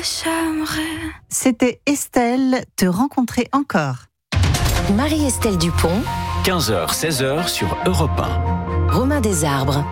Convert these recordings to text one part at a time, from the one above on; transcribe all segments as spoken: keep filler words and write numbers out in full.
C'était Estelle, te rencontrer encore. Marie-Estelle Dupont, quinze heures seize heures sur Europe un. Romain Desarbres.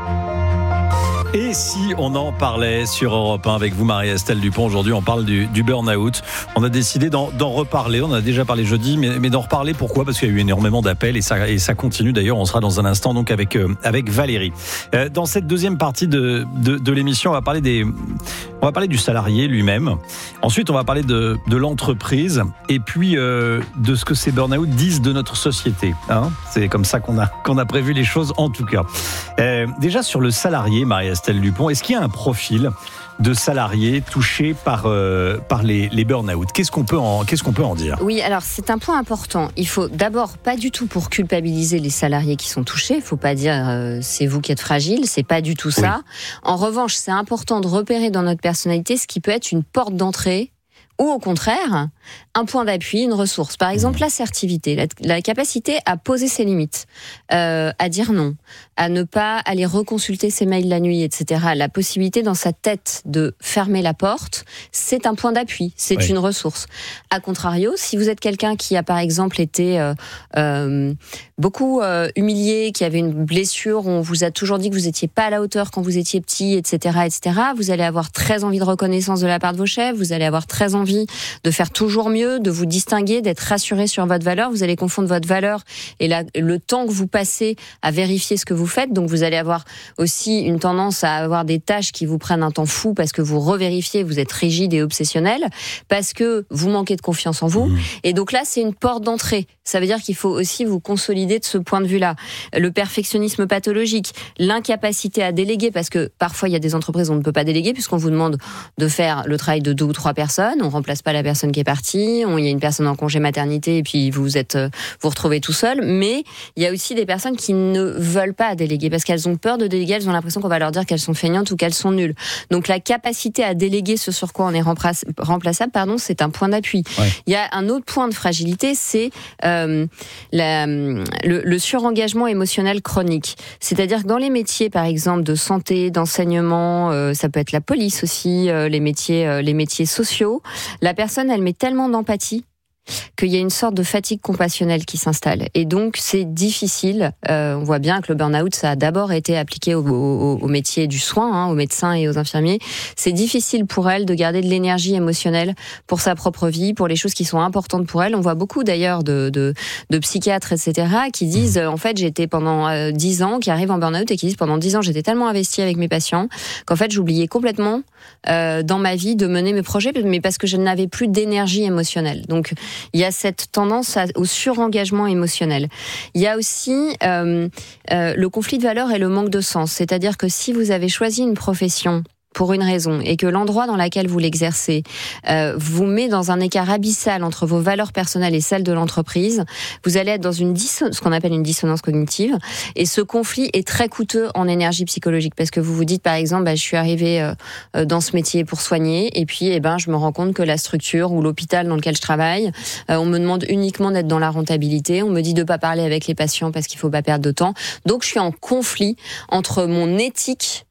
Et si on en parlait sur Europe un avec vous, Marie-Estelle Dupont? Aujourd'hui, on parle du, du burn-out. On a décidé d'en, d'en reparler. On en a déjà parlé jeudi, mais, mais d'en reparler. Pourquoi? Parce qu'il y a eu énormément d'appels et ça, et ça continue. D'ailleurs, on sera dans un instant donc avec, euh, avec Valérie. Euh, dans cette deuxième partie de, de, de l'émission, on va parler des, on va parler du salarié lui-même. Ensuite, on va parler de, de l'entreprise et puis euh, de ce que ces burn-out disent de notre société. Hein, c'est comme ça qu'on a, qu'on a prévu les choses, en tout cas. Euh, déjà sur le salarié, Marie-Estelle Dupont, est-ce qu'il y a un profil de salariés touchés par, euh, par les, les burn-out? Qu'est-ce qu'on peut en, qu'est-ce qu'on peut en dire? Oui, alors c'est un point important. Il faut d'abord, pas du tout pour culpabiliser les salariés qui sont touchés, il ne faut pas dire euh, c'est vous qui êtes fragile, c'est pas du tout ça. Oui. En revanche, c'est important de repérer dans notre personnalité ce qui peut être une porte d'entrée ou au contraire, un point d'appui, une ressource. Par exemple, l'assertivité, la, la capacité à poser ses limites, euh, à dire non, à ne pas aller reconsulter ses mails la nuit, et cetera. La possibilité dans sa tête de fermer la porte, c'est un point d'appui, c'est oui. une ressource. A contrario, si vous êtes quelqu'un qui a par exemple été euh, euh, beaucoup euh, humilié, qui avait une blessure, on vous a toujours dit que vous n'étiez pas à la hauteur quand vous étiez petit, et cetera, et cetera, vous allez avoir très envie de reconnaissance de la part de vos chefs, vous allez avoir très envie de faire toujours mieux, de vous distinguer, d'être rassuré sur votre valeur. Vous allez confondre votre valeur et la, le temps que vous passez à vérifier ce que vous faites. Donc vous allez avoir aussi une tendance à avoir des tâches qui vous prennent un temps fou parce que vous revérifiez, vous êtes rigide et obsessionnel, parce que vous manquez de confiance en vous. Mmh. Et donc là, c'est une porte d'entrée. Ça veut dire qu'il faut aussi vous consolider de ce point de vue-là. Le perfectionnisme pathologique, l'incapacité à déléguer, parce que parfois il y a des entreprises où on ne peut pas déléguer puisqu'on vous demande de faire le travail de deux ou trois personnes. On remplace pas la personne qui est partie, il y a une personne en congé maternité et puis vous êtes vous retrouvez tout seul, mais il y a aussi des personnes qui ne veulent pas déléguer parce qu'elles ont peur de déléguer, elles ont l'impression qu'on va leur dire qu'elles sont feignantes ou qu'elles sont nulles. Donc la capacité à déléguer ce sur quoi on est remplaçable, pardon, c'est un point d'appui. Ouais. Il y a un autre point de fragilité, c'est euh, la, le, le surengagement émotionnel chronique. C'est-à-dire que dans les métiers, par exemple, de santé, d'enseignement, euh, ça peut être la police aussi, euh, les métiers, euh, les métiers sociaux, la personne, elle met tellement d'empathie qu'il y a une sorte de fatigue compassionnelle qui s'installe. Et donc, c'est difficile. Euh, on voit bien que le burn-out, ça a d'abord été appliqué au, au, au métier du soin, hein, aux médecins et aux infirmiers. C'est difficile pour elle de garder de l'énergie émotionnelle pour sa propre vie, pour les choses qui sont importantes pour elle. On voit beaucoup d'ailleurs de, de, de psychiatres, et cetera, qui disent, euh, en fait, j'étais pendant euh, dix ans, qui arrivent en burn-out et qui disent, pendant dix ans, j'étais tellement investie avec mes patients qu'en fait, j'oubliais complètement euh, dans ma vie de mener mes projets, mais parce que je n'avais plus d'énergie émotionnelle. Donc, il y a cette tendance à, au surengagement émotionnel. Il y a aussi euh, euh, le conflit de valeurs et le manque de sens. C'est-à-dire que si vous avez choisi une profession pour une raison, et que l'endroit dans lequel vous l'exercez euh, vous met dans un écart abyssal entre vos valeurs personnelles et celles de l'entreprise, vous allez être dans une disso- ce qu'on appelle une dissonance cognitive, et ce conflit est très coûteux en énergie psychologique, parce que vous vous dites par exemple, bah, je suis arrivée euh, dans ce métier pour soigner, et puis eh ben, je me rends compte que la structure ou l'hôpital dans lequel je travaille, euh, on me demande uniquement d'être dans la rentabilité, on me dit de pas parler avec les patients parce qu'il faut pas perdre de temps, donc je suis en conflit entre mon éthique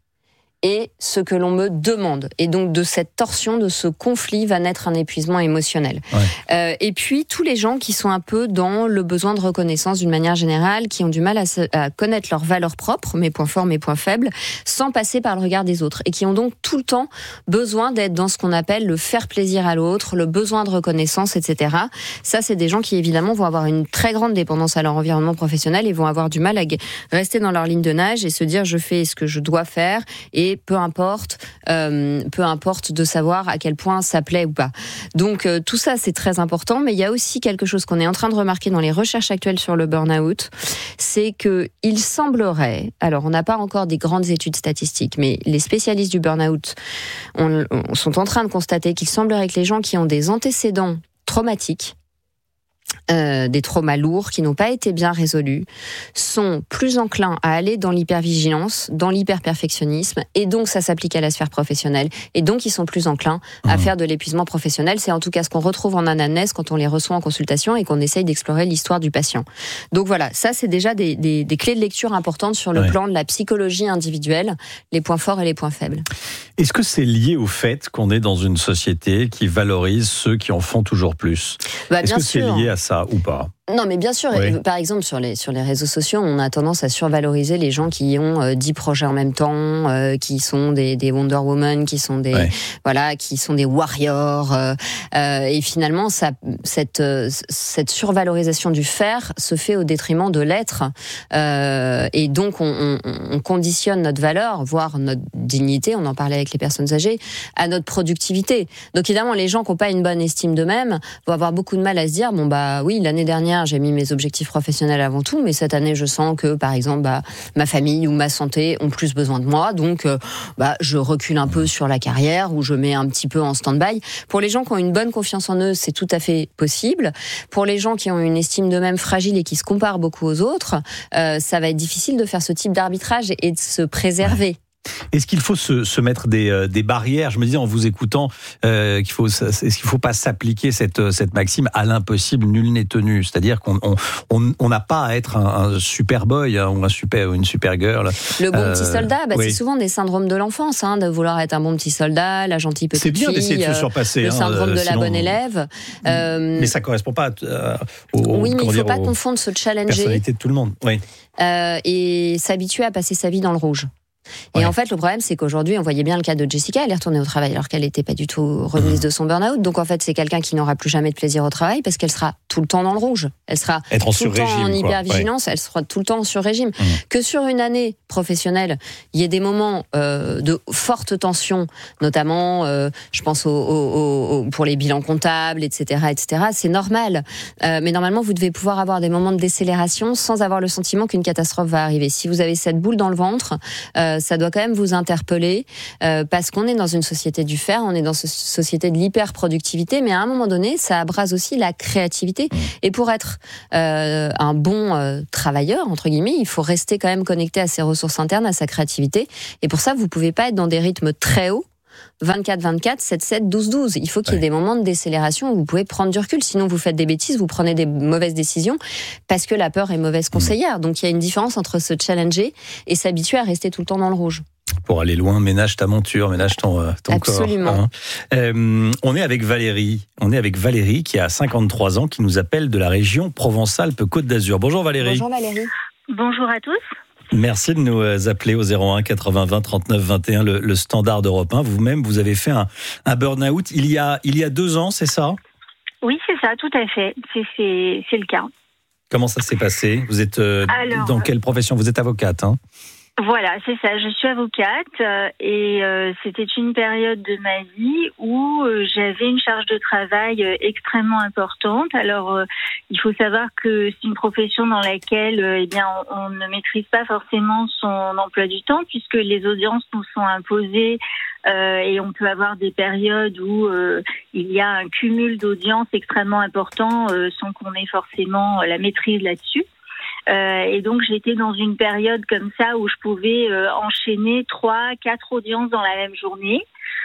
et ce que l'on me demande. Et donc, de cette torsion, de ce conflit, va naître un épuisement émotionnel. Ouais. Euh, et puis, tous les gens qui sont un peu dans le besoin de reconnaissance d'une manière générale, qui ont du mal à, se, à connaître leurs valeurs propres, mes points forts, mes points faibles, sans passer par le regard des autres. Et qui ont donc tout le temps besoin d'être dans ce qu'on appelle le faire plaisir à l'autre, le besoin de reconnaissance, et cetera. Ça, c'est des gens qui, évidemment, vont avoir une très grande dépendance à leur environnement professionnel et vont avoir du mal à rester dans leur ligne de nage et se dire, je fais ce que je dois faire et peu importe, euh, peu importe de savoir à quel point ça plaît ou pas. Donc euh, tout ça c'est très important, mais il y a aussi quelque chose qu'on est en train de remarquer dans les recherches actuelles sur le burn-out, c'est que il semblerait, alors on n'a pas encore des grandes études statistiques, mais les spécialistes du burn-out on, on, sont en train de constater qu'il semblerait que les gens qui ont des antécédents traumatiques, Euh, des traumas lourds qui n'ont pas été bien résolus, sont plus enclins à aller dans l'hypervigilance, dans l'hyperperfectionnisme, et donc ça s'applique à la sphère professionnelle, et donc ils sont plus enclins à mmh. faire de l'épuisement professionnel. C'est en tout cas ce qu'on retrouve en anamnèse quand on les reçoit en consultation et qu'on essaye d'explorer l'histoire du patient. Donc voilà, ça c'est déjà des, des, des clés de lecture importantes sur le ouais. plan de la psychologie individuelle, les points forts et les points faibles. Est-ce que c'est lié au fait qu'on est dans une société qui valorise ceux qui en font toujours plus ? bah, Est-ce que sûr. c'est lié à ça ou pas ? Non, mais bien sûr. Oui. Par exemple, sur les sur les réseaux sociaux, on a tendance à survaloriser les gens qui ont euh, dix projets en même temps, euh, qui sont des, des Wonder Woman, qui sont des ouais. voilà, qui sont des warriors. Euh, euh, et finalement, ça, cette euh, cette survalorisation du faire se fait au détriment de l'être. Euh, et donc, on, on, on conditionne notre valeur, voire notre dignité. On en parlait avec les personnes âgées, à notre productivité. Donc, évidemment, les gens qui n'ont pas une bonne estime d'eux-mêmes vont avoir beaucoup de mal à se dire bon bah oui, l'année dernière j'ai mis mes objectifs professionnels avant tout, mais cette année, je sens que, par exemple, bah, ma famille ou ma santé ont plus besoin de moi, donc euh, bah, je recule un peu sur la carrière ou je mets un petit peu en stand-by. Pour les gens qui ont une bonne confiance en eux, c'est tout à fait possible. Pour les gens qui ont une estime d'eux-mêmes fragile et qui se comparent beaucoup aux autres, euh, ça va être difficile de faire ce type d'arbitrage et de se préserver. Est-ce qu'il faut se, se mettre des, euh, des barrières ? Je me disais en vous écoutant euh, qu'il faut, est-ce qu'il ne faut pas s'appliquer cette, cette maxime à l'impossible, nul n'est tenu. C'est-à-dire qu'on on, on, on n'a pas à être un, un super boy hein, ou un super, une super girl. Le bon euh, petit soldat, bah, oui. c'est souvent des syndromes de l'enfance, hein, de vouloir être un bon petit soldat, la gentille petite fille. C'est bien d'essayer de se surpasser. Le hein, syndrome euh, de sinon, la bonne élève. Euh, mais ça ne correspond pas euh, au, oui, mais il ne faut dire, pas confondre se challenger. Personnalité de tout le monde. Oui. Euh, et s'habituer à passer sa vie dans le rouge. Et ouais. en fait, le problème, c'est qu'aujourd'hui, on voyait bien le cas de Jessica, elle est retournée au travail alors qu'elle n'était pas du tout remise mmh. de son burn-out. Donc en fait, c'est quelqu'un qui n'aura plus jamais de plaisir au travail parce qu'elle sera tout le temps dans le rouge. Elle sera Être en tout le temps en hypervigilance, ouais. elle sera tout le temps sur régime. Mmh. Que sur une année professionnelle, il y ait des moments euh, de forte tension, notamment, euh, je pense au, au, au, pour les bilans comptables, et cetera, et cetera. C'est normal. Euh, mais normalement, vous devez pouvoir avoir des moments de décélération sans avoir le sentiment qu'une catastrophe va arriver. Si vous avez cette boule dans le ventre, euh, ça doit quand même vous interpeller euh, parce qu'on est dans une société du faire, on est dans une société de l'hyperproductivité, mais à un moment donné, ça abrase aussi la créativité. Et pour être euh, un bon euh, travailleur, entre guillemets, il faut rester quand même connecté à ses ressources internes, à sa créativité. Et pour ça, vous pouvez pas être dans des rythmes très hauts, vingt-quatre vingt-quatre, sept sept, douze douze. Il faut qu'il y ait ouais. des moments de décélération où vous pouvez prendre du recul. Sinon, vous faites des bêtises, vous prenez des mauvaises décisions parce que la peur est mauvaise conseillère. Donc, il y a une différence entre se challenger et s'habituer à rester tout le temps dans le rouge. Pour aller loin, ménage ta monture, ménage ton, ton Absolument. corps. Hein. Euh, on est avec Valérie. On est avec Valérie qui a cinquante-trois ans, qui nous appelle de la région Provence-Alpes-Côte d'Azur. Bonjour Valérie. Bonjour Valérie. Bonjour à tous. Merci de nous appeler au zéro un quatre-vingts vingt trente-neuf vingt et un, le, le standard d'Europe un. Vous-même, vous avez fait un, un burn-out il y a, il y a deux ans, c'est ça ? Oui, c'est ça, tout à fait. C'est, c'est, c'est le cas. Comment ça s'est passé ? Vous êtes euh, Alors, dans quelle profession ? Vous êtes avocate, hein ? Voilà, c'est ça. Je suis avocate euh, et euh, c'était une période de ma vie où euh, j'avais une charge de travail euh, extrêmement importante. Alors, euh, il faut savoir que c'est une profession dans laquelle, euh, eh bien, on, on ne maîtrise pas forcément son emploi du temps puisque les audiences nous sont imposées euh, et on peut avoir des périodes où euh, il y a un cumul d'audiences extrêmement important euh, sans qu'on ait forcément la maîtrise là-dessus. Euh, et donc j'étais dans une période comme ça où je pouvais euh, enchaîner trois, quatre audiences dans la même journée.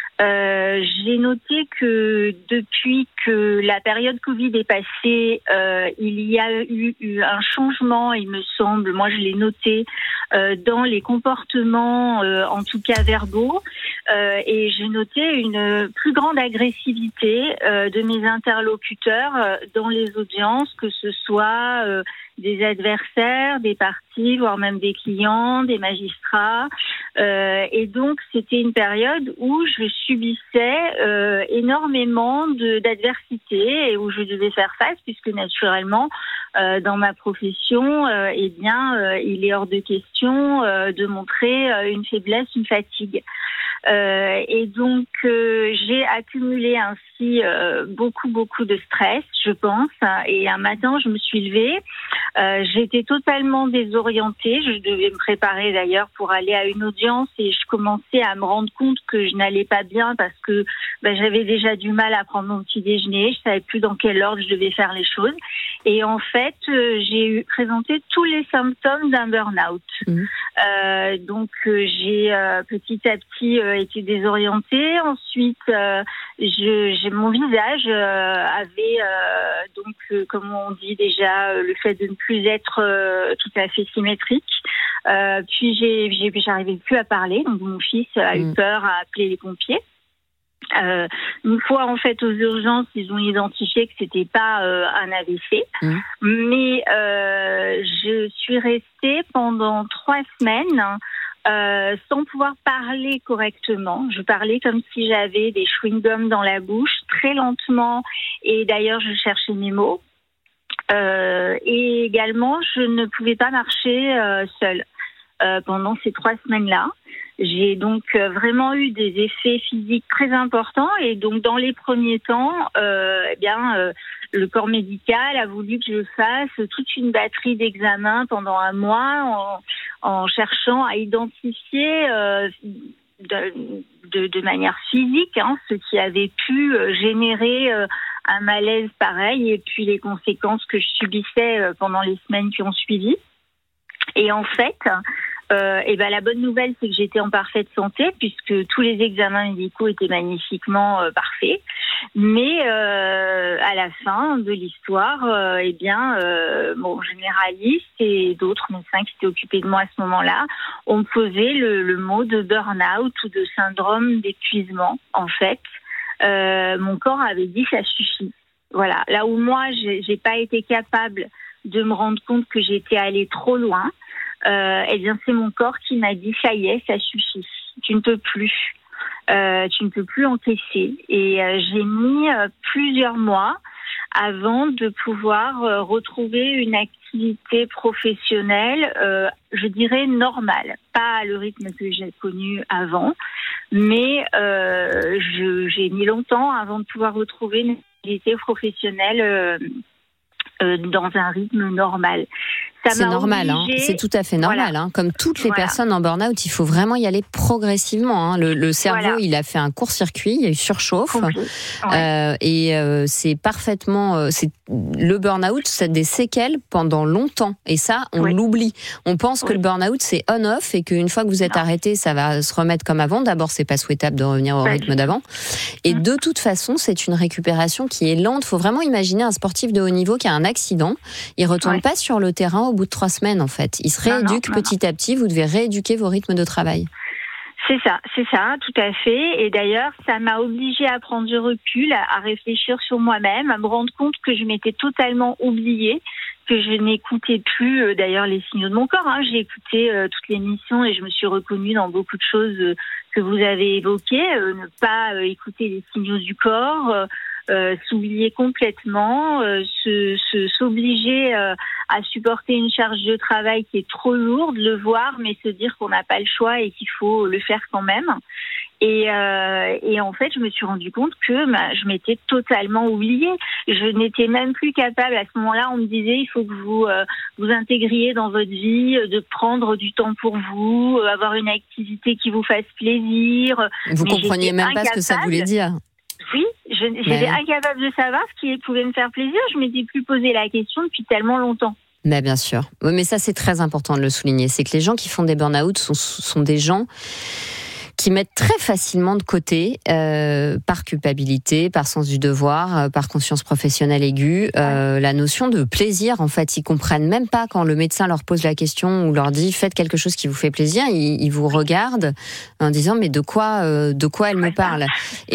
Euh, j'ai noté que depuis que la période Covid est passée, euh, il y a eu, eu un changement, il me semble, moi je l'ai noté, euh, dans les comportements, euh, en tout cas verbaux, euh, et j'ai noté une plus grande agressivité euh, de mes interlocuteurs euh, dans les audiences, que ce soit euh, des adversaires, des parties, voire même des clients, des magistrats. Euh, et donc, c'était une période où je subissais euh, énormément de, d'adversité et où je devais faire face, puisque naturellement, euh, dans ma profession, euh, eh bien, euh, il est hors de question euh, de montrer euh, une faiblesse, une fatigue. Euh, et donc, euh, j'ai accumulé ainsi euh, beaucoup, beaucoup de stress, je pense. Et un matin, je me suis levée. Euh, j'étais totalement désorientée. Je devais me préparer d'ailleurs pour aller à une audience et je commençais à me rendre compte que je n'allais pas bien parce que ben, j'avais déjà du mal à prendre mon petit déjeuner. Je savais plus dans quel ordre je devais faire les choses. Et en fait, euh, j'ai eu présenté tous les symptômes d'un burn-out. Mmh. Euh, donc, euh, j'ai euh, petit à petit euh, été désorientée. Ensuite, euh, je, j'ai mon visage euh, avait euh, donc, euh, comme on dit déjà, euh, le fait de ne plus être euh, tout à fait symétrique. Euh, puis, j'ai, j'ai, j'arrivais plus à parler. Donc, mon fils a mmh. eu peur, a appelé les pompiers. Euh, une fois en fait aux urgences, ils ont identifié que c'était pas euh, un A V C, mmh. mais euh, je suis restée pendant trois semaines euh, sans pouvoir parler correctement. Je parlais comme si j'avais des chewing-gums dans la bouche, très lentement, et d'ailleurs je cherchais mes mots. Euh, et également, je ne pouvais pas marcher euh, seule euh, pendant ces trois semaines-là. J'ai donc vraiment eu des effets physiques très importants et donc dans les premiers temps, euh, eh bien, euh, le corps médical a voulu que je fasse toute une batterie d'examens pendant un mois en, en cherchant à identifier euh, de, de, de manière physique hein, ce qui avait pu générer euh, un malaise pareil et puis les conséquences que je subissais euh, pendant les semaines qui ont suivi. Et en fait, Euh, et ben la bonne nouvelle, c'est que j'étais en parfaite santé puisque tous les examens médicaux étaient magnifiquement euh, parfaits. Mais euh, à la fin de l'histoire, euh, eh bien, euh, mon généraliste et d'autres médecins qui étaient occupés de moi à ce moment-là ont posé le, le mot de burn-out ou de syndrome d'épuisement. En fait, euh, mon corps avait dit ça suffit. Voilà. Là où moi, j'ai, j'ai pas été capable de me rendre compte que j'étais allée trop loin. Euh, eh bien, c'est mon corps qui m'a dit ça y est, ça suffit. Tu ne peux plus, euh, tu ne peux plus encaisser. Et euh, j'ai mis euh, plusieurs mois avant de pouvoir euh, retrouver une activité professionnelle, euh, je dirais normale, pas à le rythme que j'ai connu avant, mais euh, je, j'ai mis longtemps avant de pouvoir retrouver une activité professionnelle euh, euh, dans un rythme normal. Ça c'est normal, hein. C'est tout à fait normal. Voilà. Hein. Comme toutes les voilà. personnes en burn-out, il faut vraiment y aller progressivement. Hein. Le, le cerveau, voilà. il a fait un court-circuit, il y a eu surchauffe, ouais. euh, et euh, c'est parfaitement. Euh, c'est le burn-out, c'est des séquelles pendant longtemps, et ça, on oui. l'oublie. On pense oui. que le burn-out c'est on/off et qu'une fois que vous êtes non. arrêté, ça va se remettre comme avant. D'abord, c'est pas souhaitable de revenir au pas rythme d'avant, et mmh. de toute façon, c'est une récupération qui est lente. Faut vraiment imaginer un sportif de haut niveau qui a un accident, il retourne ouais. pas sur le terrain au bout de trois semaines, en fait. Il se rééduque non, non, petit non. à petit. Vous devez rééduquer vos rythmes de travail. C'est ça, c'est ça, tout à fait. Et d'ailleurs, ça m'a obligée à prendre du recul, à, à réfléchir sur moi-même, à me rendre compte que je m'étais totalement oubliée, que je n'écoutais plus euh, d'ailleurs les signaux de mon corps. Hein. J'ai écouté euh, toutes les émissions et je me suis reconnue dans beaucoup de choses euh, que vous avez évoquées. Euh, ne pas euh, écouter les signaux du corps, euh, euh, s'oublier complètement, euh, se, se, s'obliger euh, à supporter une charge de travail qui est trop lourde, le voir, mais se dire qu'on n'a pas le choix et qu'il faut le faire quand même. Et, euh, et en fait, je me suis rendu compte que bah, je m'étais totalement oubliée. Je n'étais même plus capable. À ce moment-là, on me disait il faut que vous euh, vous intégriez dans votre vie, de prendre du temps pour vous, euh, avoir une activité qui vous fasse plaisir. Vous mais compreniez même incapable. Pas ce que ça voulait dire. Oui, je, j'étais mais... incapable de savoir ce qui pouvait me faire plaisir. Je m'étais plus posé la question depuis tellement longtemps. Mais bien sûr. Oui, mais ça, c'est très important de le souligner. C'est que les gens qui font des burn-out sont, sont des gens qui mettent très facilement de côté, euh, par culpabilité, par sens du devoir, euh, par conscience professionnelle aiguë, euh, la notion de plaisir. En fait, ils comprennent même pas quand le médecin leur pose la question ou leur dit faites quelque chose qui vous fait plaisir. Ils, ils vous regardent en disant mais de quoi, euh, de quoi elle me parle.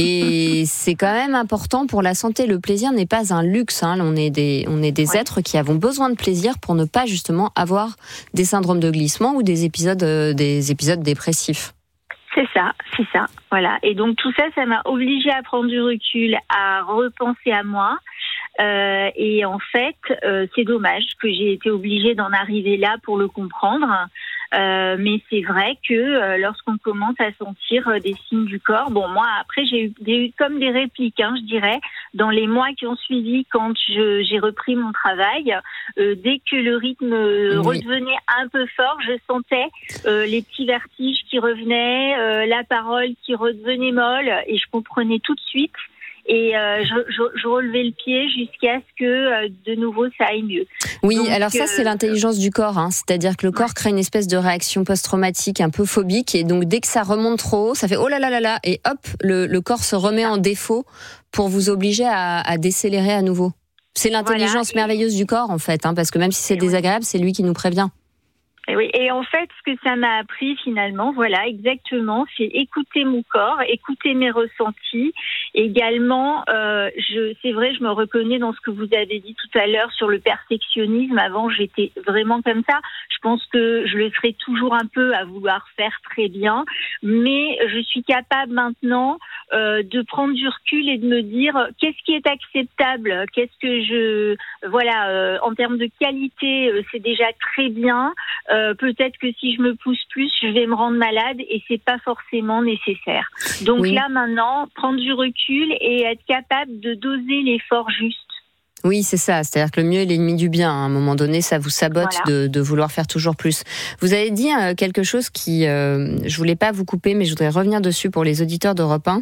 Et c'est quand même important pour la santé. Le plaisir n'est pas un luxe. Hein. On est des, on est des ouais. êtres qui avons besoin de plaisir pour ne pas justement avoir des syndromes de glissement ou des épisodes, euh, des épisodes dépressifs. C'est ça, c'est ça, voilà. Et donc tout ça, ça m'a obligée à prendre du recul, à repenser à moi. Euh, et en fait, euh, c'est dommage que j'ai été obligée d'en arriver là pour le comprendre. Euh, mais c'est vrai que euh, lorsqu'on commence à sentir euh, des signes du corps, bon moi après j'ai eu des, comme des répliques, hein, je dirais, dans les mois qui ont suivi quand je, j'ai repris mon travail, euh, dès que le rythme euh, oui. redevenait un peu fort, je sentais euh, les petits vertiges qui revenaient, euh, la parole qui redevenait molle, et je comprenais tout de suite. et euh, je, je, je relevais le pied jusqu'à ce que euh, de nouveau ça aille mieux. Oui, Donc, alors ça, c'est euh, l'intelligence du corps, hein. C'est-à-dire que le corps crée une espèce de réaction post-traumatique un peu phobique, et donc dès que ça remonte trop haut, ça fait oh là là là là, et hop, le, le corps se remet en défaut pour vous obliger à, à décélérer à nouveau. C'est l'intelligence voilà. merveilleuse du corps, en fait, hein, parce que même si c'est et désagréable, oui. c'est lui qui nous prévient. Et oui, et en fait, ce que ça m'a appris finalement, voilà, exactement, c'est écouter mon corps, écouter mes ressentis. Également, euh, je, c'est vrai, je me reconnais dans ce que vous avez dit tout à l'heure sur le perfectionnisme. Avant, j'étais vraiment comme ça. Je pense que je le serai toujours un peu à vouloir faire très bien, mais je suis capable maintenant euh, de prendre du recul et de me dire qu'est-ce qui est acceptable, qu'est-ce que je, voilà, euh, en termes de qualité, euh, c'est déjà très bien. Euh, peut-être que si je me pousse plus, je vais me rendre malade et c'est pas forcément nécessaire. Donc oui. Là maintenant, prendre du recul et être capable de doser l'effort juste. Oui, c'est ça. C'est-à-dire que le mieux est l'ennemi du bien. À un moment donné, ça vous sabote voilà. de, de vouloir faire toujours plus. Vous avez dit euh, quelque chose qui, euh, je voulais pas vous couper, mais je voudrais revenir dessus pour les auditeurs d'Europe un.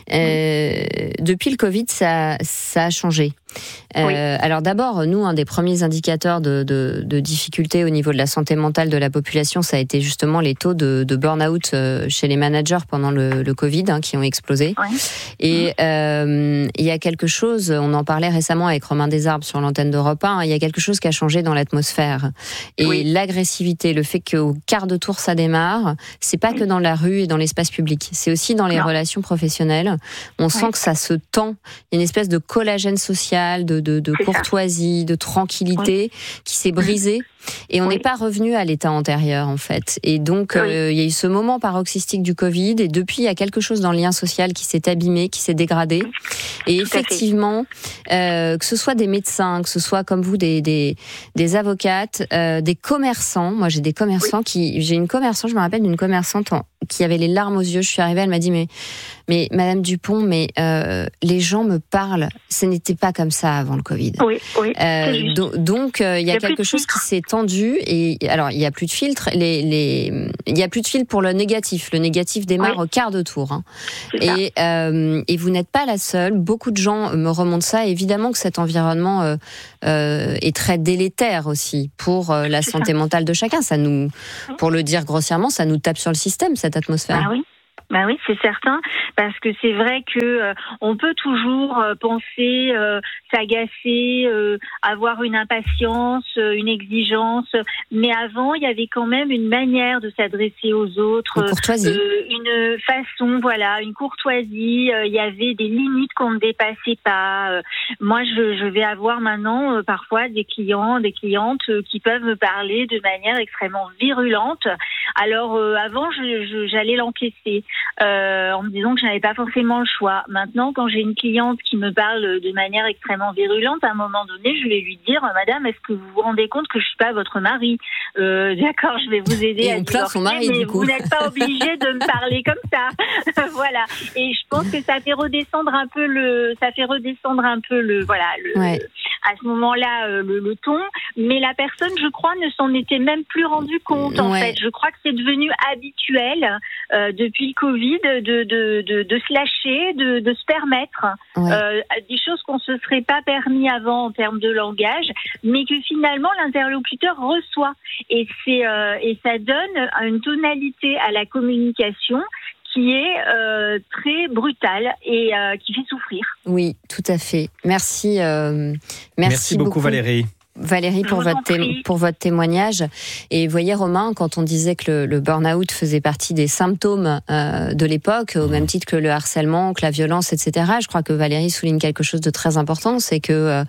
Euh, oui. Depuis le Covid, ça, ça a changé. Euh, oui. Alors d'abord, nous, un des premiers indicateurs de, de, de difficulté au niveau de la santé mentale de la population, ça a été justement les taux de, de burn-out chez les managers pendant le, le Covid, hein, qui ont explosé. Oui. Et euh, il y a quelque chose, on en parlait récemment avec Romain Desarbes sur l'antenne d'Europe un, il y a quelque chose qui a changé dans l'atmosphère. Et oui. l'agressivité, le fait qu'au quart de tour ça démarre, c'est pas oui. que dans la rue et dans l'espace public, c'est aussi dans les non. relations professionnelles. On oui. sent que ça se tend, il y a une espèce de collagène social, de, de, de courtoisie, de tranquillité oui. qui s'est brisé. Et on n'est oui. pas revenu à l'état antérieur, en fait. Et donc, oui. euh, il y a eu ce moment paroxystique du Covid, et depuis, il y a quelque chose dans le lien social qui s'est abîmé, qui s'est dégradé. Et Tout effectivement, euh, que ce soit des médecins, que ce soit comme vous, des, des, des avocates, euh, des commerçants. Moi, j'ai des commerçants oui. qui... J'ai une commerçante, je me rappelle d'une commerçante en, qui avait les larmes aux yeux. Je suis arrivée, elle m'a dit, mais, mais Madame Dupont, mais euh, les gens me parlent. Ce n'était pas comme ça avant le Covid. Oui, oui. Euh, do, donc, euh, il y a, il y a quelque chose qui s'est tendu, et alors il y a plus de filtre, les les il y a plus de filtre pour le négatif. Le négatif démarre oui. au quart de tour, hein. Et euh, et vous n'êtes pas la seule. Beaucoup de gens me remontent ça. Évidemment que cet environnement euh, euh, est très délétère aussi pour euh, la santé mentale de chacun. Ça nous, pour le dire grossièrement, ça nous tape sur le système, cette atmosphère. Ah oui. Ben oui, c'est certain, parce que c'est vrai que euh, on peut toujours euh, penser, euh, s'agacer, euh, avoir une impatience, euh, une exigence, mais avant il y avait quand même une manière de s'adresser aux autres, une courtoisie, euh, une façon, voilà, une courtoisie. Euh, il y avait des limites qu'on ne dépassait pas. Euh, moi, je, je vais avoir maintenant euh, parfois des clients, des clientes euh, qui peuvent me parler de manière extrêmement virulente. Alors euh, avant, je, je, j'allais l'encaisser. Euh, en me disant que je n'avais pas forcément le choix. Maintenant, quand j'ai une cliente qui me parle de manière extrêmement virulente, à un moment donné, je vais lui dire, Madame, est-ce que vous vous rendez compte que je suis pas votre mari ? euh, D'accord, je vais vous aider et à divorcer, mari, mais du coup. vous n'êtes pas obligé de me parler comme ça. Voilà. Et je pense que ça fait redescendre un peu le, ça fait redescendre un peu le, voilà, le, ouais. à ce moment-là, le, le ton. Mais la personne, je crois, ne s'en était même plus rendu compte. En ouais. fait, je crois que c'est devenu habituel euh, depuis le Covid de, de, de, de se lâcher, de, de se permettre ouais. euh, des choses qu'on se serait pas permis avant en termes de langage, mais que finalement l'interlocuteur reçoit. Et, c'est, euh, et ça donne une tonalité à la communication qui est euh, très brutale et euh, qui fait souffrir. Oui, tout à fait. Merci. Euh, merci, merci beaucoup, beaucoup Valérie. Valérie, pour votre, té- pour votre témoignage. Et vous voyez, Romain, quand on disait que le, le burn-out faisait partie des symptômes euh, de l'époque, au même titre que le harcèlement, que la violence, et cetera, je crois que Valérie souligne quelque chose de très important, c'est que euh,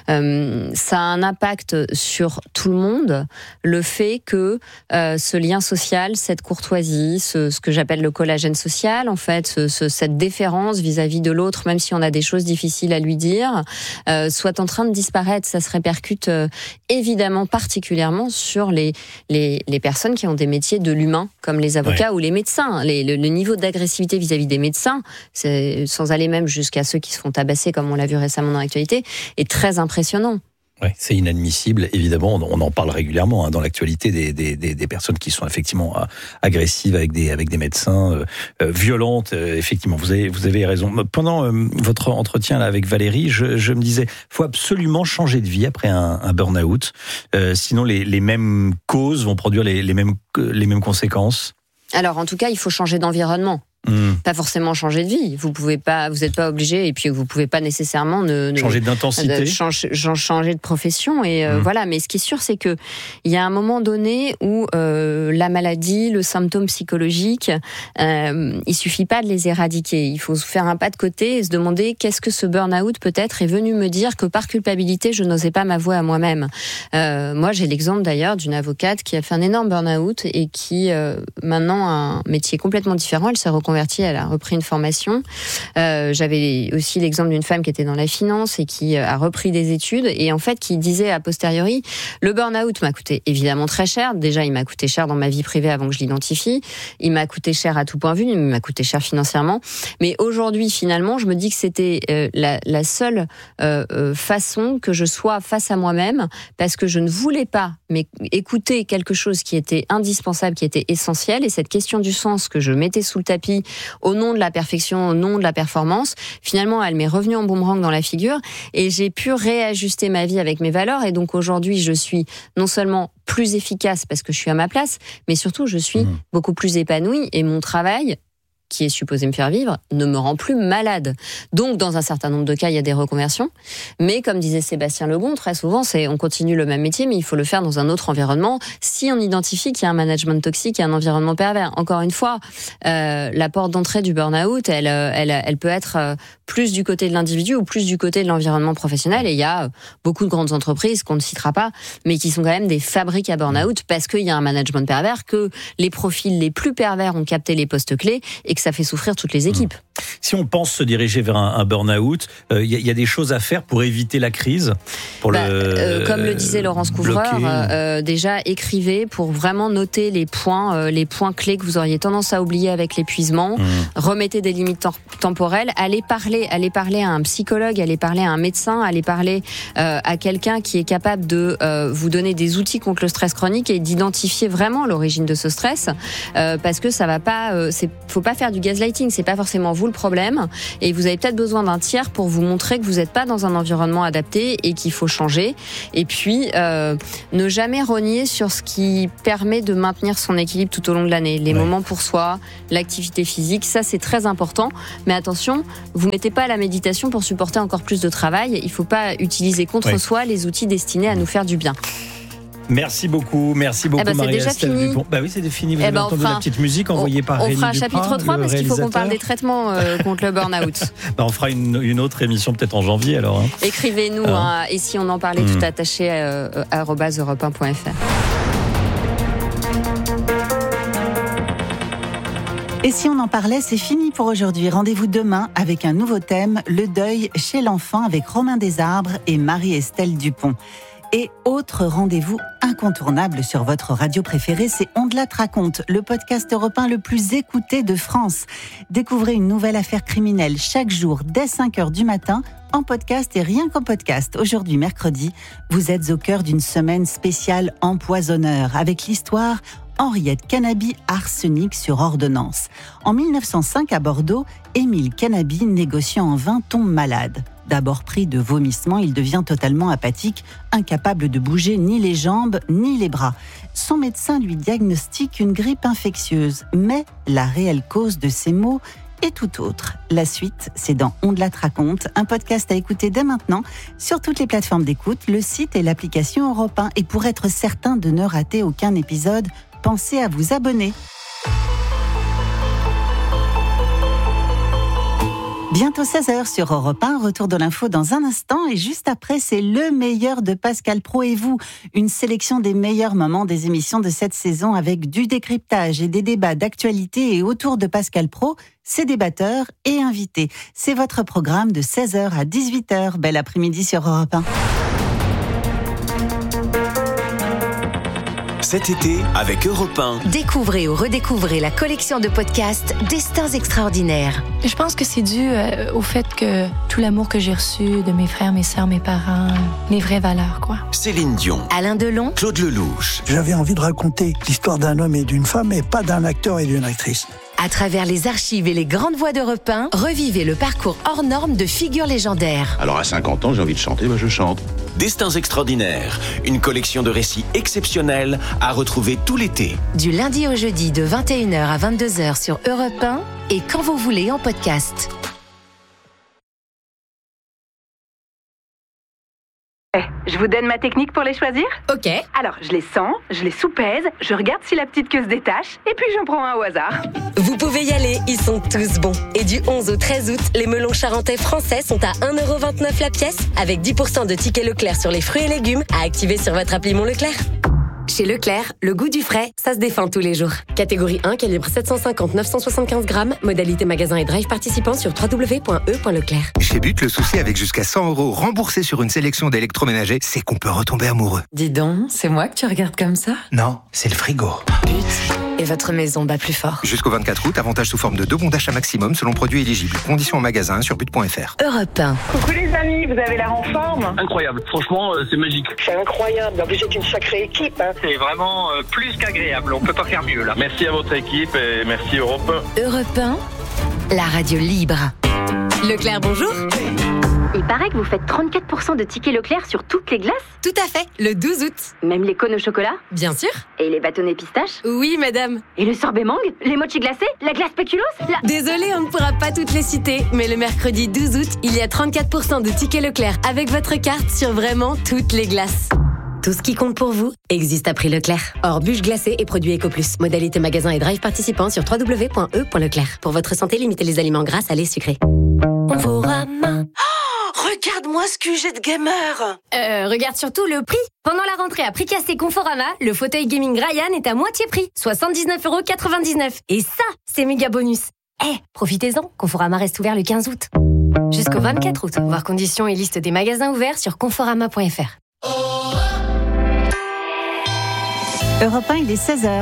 euh, ça a un impact sur tout le monde, le fait que euh, ce lien social, cette courtoisie, ce, ce que j'appelle le collagène social, en fait, ce, ce, cette déférence vis-à-vis de l'autre, même si on a des choses difficiles à lui dire, euh, soit en train de disparaître. Ça se répercute euh, évidemment particulièrement sur les, les, les personnes qui ont des métiers de l'humain, comme les avocats ouais. ou les médecins. Les, le, le niveau d'agressivité vis-à-vis des médecins, c'est, sans aller même jusqu'à ceux qui se font tabasser, comme on l'a vu récemment dans l'actualité, est très impressionnant. Ouais, c'est inadmissible, évidemment. On en parle régulièrement hein, dans l'actualité des, des, des, des personnes qui sont effectivement euh, agressives avec des, avec des médecins, euh, euh, violentes. Euh, effectivement, vous avez, vous avez raison. Pendant euh, votre entretien là, avec Valérie, je, je me disais, faut absolument changer de vie après un, un burn-out. Euh, sinon, les, les mêmes causes vont produire les, les, mêmes, les mêmes conséquences. Alors, en tout cas, il faut changer d'environnement. Mmh. Pas forcément changer de vie. Vous pouvez pas, vous n'êtes pas obligé, et puis vous pouvez pas nécessairement ne, ne changer d'intensité, de, changer, changer de profession. Et euh, mmh. voilà. Mais ce qui est sûr, c'est que il y a un moment donné où euh, la maladie, le symptôme psychologique, euh, il suffit pas de les éradiquer. Il faut faire un pas de côté et se demander qu'est-ce que ce burn-out peut-être est venu me dire que par culpabilité, je n'osais pas m'avouer à moi-même. Euh, moi, j'ai l'exemple d'ailleurs d'une avocate qui a fait un énorme burn-out et qui euh, maintenant a un métier complètement différent. Elle s'est reconvertie, elle a repris une formation. Euh, j'avais aussi l'exemple d'une femme qui était dans la finance et qui a repris des études et en fait qui disait a posteriori, le burn-out m'a coûté évidemment très cher. Déjà, il m'a coûté cher dans ma vie privée avant que je l'identifie. Il m'a coûté cher à tout point de vue, il m'a coûté cher financièrement. Mais aujourd'hui, finalement, je me dis que c'était euh, la, la seule euh, euh, façon que je sois face à moi-même parce que je ne voulais pas mais écouter quelque chose qui était indispensable, qui était essentiel et cette question du sens que je mettais sous le tapis au nom de la perfection, au nom de la performance, finalement, elle m'est revenue en boomerang dans la figure et j'ai pu réajuster ma vie avec mes valeurs et donc aujourd'hui, je suis non seulement plus efficace parce que je suis à ma place, mais surtout, je suis mmh. beaucoup plus épanouie et mon travail, qui est supposé me faire vivre, ne me rend plus malade. Donc, dans un certain nombre de cas, il y a des reconversions. Mais comme disait Sébastien Legon, très souvent, c'est on continue le même métier, mais il faut le faire dans un autre environnement. Si on identifie qu'il y a un management toxique et un environnement pervers, encore une fois, euh, la porte d'entrée du burn-out, elle, elle, elle peut être plus du côté de l'individu ou plus du côté de l'environnement professionnel. Et il y a beaucoup de grandes entreprises qu'on ne citera pas, mais qui sont quand même des fabriques à burn-out parce qu'il y a un management pervers, que les profils les plus pervers ont capté les postes clés et que ça fait souffrir toutes les équipes. Si on pense se diriger vers un, un burn-out, il euh, y, y a des choses à faire pour éviter la crise pour bah, le, euh, Comme le disait Laurence Couvreur, euh, déjà écrivez pour vraiment noter les points, euh, les points clés que vous auriez tendance à oublier avec l'épuisement. Mmh. Remettez des limites tem- temporelles. Allez parler, allez parler à un psychologue, allez parler à un médecin, allez parler euh, à quelqu'un qui est capable de euh, vous donner des outils contre le stress chronique et d'identifier vraiment l'origine de ce stress, euh, parce que ça va pas, euh, c'est, faut pas faire du gaslighting. C'est pas forcément vous le problème et vous avez peut-être besoin d'un tiers pour vous montrer que vous n'êtes pas dans un environnement adapté et qu'il faut changer. Et puis, euh, ne jamais rogner sur ce qui permet de maintenir son équilibre tout au long de l'année. Les ouais. moments pour soi, l'activité physique, ça c'est très important. Mais attention, vous mettez pas la méditation pour supporter encore plus de travail. Il faut pas utiliser contre ouais. soi les outils destinés à nous faire du bien. Merci beaucoup, merci beaucoup eh ben, Marie-Estelle Dupont. Bah oui, c'est fini, vous eh avez ben, entendu fera, la petite musique envoyée par Rémi Duprat. On fera un chapitre trois parce qu'il faut qu'on parle des traitements euh, contre le burn-out. Bah, on fera une, une autre émission peut-être en janvier alors. Hein. Écrivez-nous, hein. Hein, et si on en parlait mmh. tout attaché à arobase europe un point f r. Et si on en parlait, c'est fini pour aujourd'hui. Rendez-vous demain avec un nouveau thème, le deuil chez l'enfant avec Romain Desarbres et Marie-Estelle Dupont. Et autre rendez-vous incontournable sur votre radio préférée, c'est On de la raconte, le podcast Europe un le plus écouté de France. Découvrez une nouvelle affaire criminelle chaque jour dès cinq heures du matin en podcast et rien qu'en podcast. Aujourd'hui, mercredi, vous êtes au cœur d'une semaine spéciale empoisonneur avec l'histoire Henriette Canabi arsenic sur ordonnance. En mille neuf cent cinq à Bordeaux, Émile Canabi, négociant en vin, tombe malade. D'abord pris de vomissements, il devient totalement apathique, incapable de bouger ni les jambes ni les bras. Son médecin lui diagnostique une grippe infectieuse, mais la réelle cause de ces maux est tout autre. La suite, c'est dans On de la raconte, un podcast à écouter dès maintenant sur toutes les plateformes d'écoute, le site et l'application Europe un. Et pour être certain de ne rater aucun épisode, pensez à vous abonner. Bientôt seize heures sur Europe un, retour de l'info dans un instant et juste après, c'est le meilleur de Pascal Praud et vous. Une sélection des meilleurs moments des émissions de cette saison avec du décryptage et des débats d'actualité et autour de Pascal Praud, ses débatteurs et invités. C'est votre programme de seize heures à dix-huit heures. Bel après-midi sur Europe un. Cet été, avec Europe un. Découvrez ou redécouvrez la collection de podcasts Destins extraordinaires. Je pense que c'est dû euh, au fait que tout l'amour que j'ai reçu de mes frères, mes sœurs, mes parents, les vraies valeurs, quoi. Céline Dion. Alain Delon. Claude Lelouch. J'avais envie de raconter l'histoire d'un homme et d'une femme, et pas d'un acteur et d'une actrice. À travers les archives et les grandes voix d'Europe un, revivez le parcours hors norme de figures légendaires. Alors à cinquante ans, j'ai envie de chanter, bah je chante. Destins extraordinaires, une collection de récits exceptionnels à retrouver tout l'été. Du lundi au jeudi de vingt et une heures à vingt-deux heures sur Europe un et quand vous voulez en podcast. Eh, je vous donne ma technique pour les choisir ? Ok. Alors, je les sens, je les soupèse, je regarde si la petite queue se détache, et puis j'en prends un au hasard. Vous pouvez y aller, ils sont tous bons. Et du onze au treize août, les melons charentais français sont à un euro vingt-neuf la pièce, avec dix pour cent de tickets Leclerc sur les fruits et légumes à activer sur votre appli Mon Leclerc. Chez Leclerc, le goût du frais, ça se défend tous les jours. Catégorie un, calibre sept cent cinquante à neuf cent soixante-quinze grammes, modalité magasin et drive participant sur w w w point e point leclerc. Chez But, le souci avec jusqu'à cent euros remboursés sur une sélection d'électroménagers, c'est qu'on peut retomber amoureux. Dis donc, c'est moi que tu regardes comme ça ? Non, c'est le frigo. But, et votre maison bat plus fort. Jusqu'au vingt-quatre août, avantage sous forme de deux bons d'achat maximum selon produit éligible. Conditions en magasin sur but point f r. Europe un. Coucou les amis, vous avez l'air en forme. Incroyable, franchement euh, c'est magique. C'est incroyable, en plus c'est une sacrée équipe. Hein. C'est vraiment euh, plus qu'agréable, on peut pas faire mieux là. Merci à votre équipe et merci Europe un. Europe un, la radio libre. Leclerc, bonjour. Il paraît que vous faites trente-quatre pour cent de tickets Leclerc sur toutes les glaces. Tout à fait, le douze août. Même les cônes au chocolat ? Bien sûr. Et les bâtonnets pistaches ? Oui, madame. Et le sorbet mangue ? Les mochis glacés ? La glace spéculoos ? la... Désolée, on ne pourra pas toutes les citer, mais le mercredi douze août, il y a trente-quatre pour cent de tickets Leclerc avec votre carte sur vraiment toutes les glaces. Tout ce qui compte pour vous existe à prix Leclerc. Hors bûche glacée et produits Eco plus. Modalité magasin et drive participant sur w w w point e point leclerc. Pour votre santé, limitez les aliments gras, salés, sucrés. Conforama. Oh, regarde-moi ce que j'ai de gamer. Euh, regarde surtout le prix. Pendant la rentrée à prix cassé Conforama, le fauteuil gaming Ryan est à moitié prix. soixante-dix-neuf euros quatre-vingt-dix-neuf. Et ça, c'est méga bonus. Eh, hey, profitez-en. Conforama reste ouvert le quinze août. Jusqu'au vingt-quatre août. Voir conditions et liste des magasins ouverts sur conforama point f r. Europe un, il est seize heures.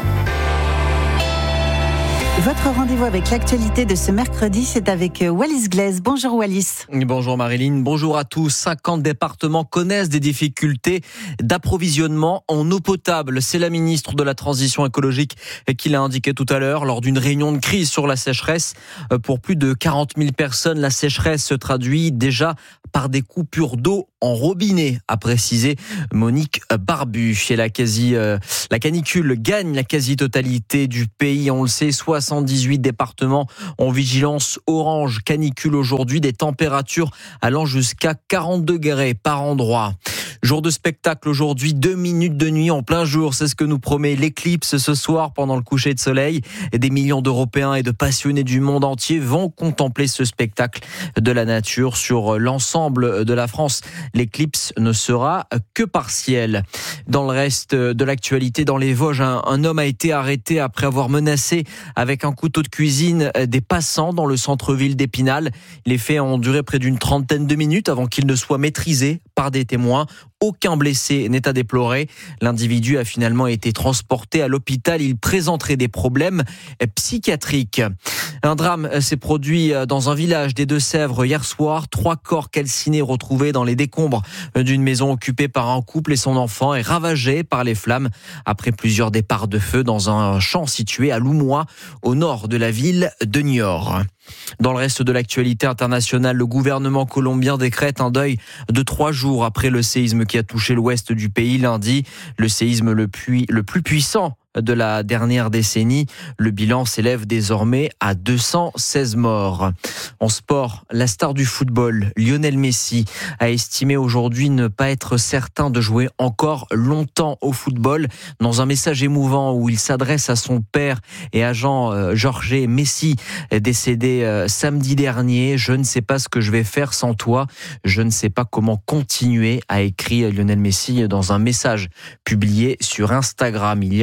Votre rendez-vous avec l'actualité de ce mercredi, c'est avec Wallis Glaise. Bonjour Wallis. Bonjour Marilyn, bonjour à tous. cinquante départements connaissent des difficultés d'approvisionnement en eau potable. C'est la ministre de la Transition écologique qui l'a indiqué tout à l'heure lors d'une réunion de crise sur la sécheresse. Pour plus de quarante mille personnes, la sécheresse se traduit déjà par des coupures d'eau en robinet, a précisé Monique Barbu. Et la, quasi, euh, la canicule gagne la quasi-totalité du pays. On le sait, soixante-dix-huit départements en vigilance orange canicule aujourd'hui, des températures allant jusqu'à quarante degrés par endroit. Jour de spectacle aujourd'hui, deux minutes de nuit en plein jour, c'est ce que nous promet l'éclipse ce soir pendant le coucher de soleil. Et des millions d'Européens et de passionnés du monde entier vont contempler ce spectacle de la nature sur l'ensemble de la France. L'éclipse ne sera que partielle. Dans le reste de l'actualité, dans les Vosges, un, un homme a été arrêté après avoir menacé avec un couteau de cuisine des passants dans le centre-ville d'Épinal. Les faits ont duré près d'une trentaine de minutes avant qu'il ne soit maîtrisé par des témoins. Aucun blessé n'est à déplorer. L'individu a finalement été transporté à l'hôpital. Il présenterait des problèmes psychiatriques. Un drame s'est produit dans un village des Deux-Sèvres hier soir. Trois corps calcinés retrouvés dans les décombres d'une maison occupée par un couple et son enfant et ravagée par les flammes après plusieurs départs de feu dans un champ situé à Loumois, au nord de la ville de Niort. Dans le reste de l'actualité internationale, le gouvernement colombien décrète un deuil de trois jours après le séisme qui a touché l'ouest du pays lundi. Le séisme le plus, le plus puissant de la dernière décennie. Le bilan s'élève désormais à deux cent seize morts. En sport, la star du football, Lionel Messi, a estimé aujourd'hui ne pas être certain de jouer encore longtemps au football. Dans un message émouvant où il s'adresse à son père et agent euh, Jorge Messi, décédé euh, samedi dernier. « Je ne sais pas ce que je vais faire sans toi. Je ne sais pas comment continuer », a écrit Lionel Messi dans un message publié sur Instagram il y a, il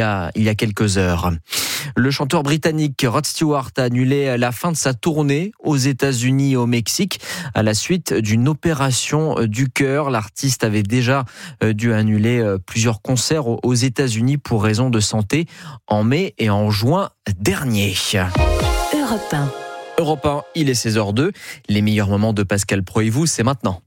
il y a quelques heures. Le chanteur britannique Rod Stewart a annulé la fin de sa tournée aux États-Unis et au Mexique à la suite d'une opération du cœur. L'artiste avait déjà dû annuler plusieurs concerts aux États-Unis pour raison de santé en mai et en juin dernier. Europe un. Europe un, il est seize heures zéro deux. Les meilleurs moments de Pascal Pro et vous, c'est maintenant.